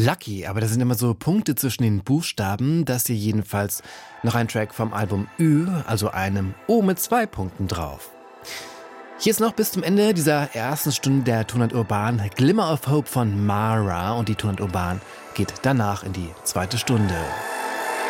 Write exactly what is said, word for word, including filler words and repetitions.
Lucky, aber da sind immer so Punkte zwischen den Buchstaben. Das hier jedenfalls noch ein Track vom Album Ü, also einem O mit zwei Punkten drauf. Hier ist noch bis zum Ende dieser ersten Stunde der Tonart Urban Glimmer of Hope von Mara und die Tonart Urban geht danach in die zweite Stunde.